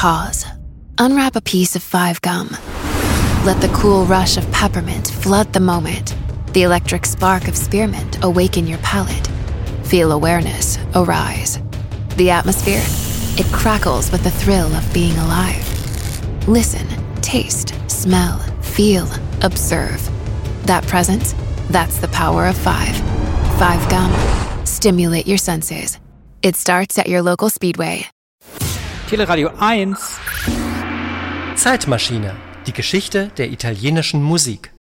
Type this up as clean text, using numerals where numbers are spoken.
Pause. Unwrap a piece of 5 gum. Let the cool rush of peppermint flood the moment. The electric spark of spearmint awaken your palate. Feel awareness arise. The atmosphere, it crackles with the thrill of being alive. Listen, taste, smell, feel, observe. That presence, that's the power of 5. 5 gum. Stimulate your senses. It starts at your local Speedway. Teleradio 1. Zeitmaschine. Die Geschichte der italienischen Musik.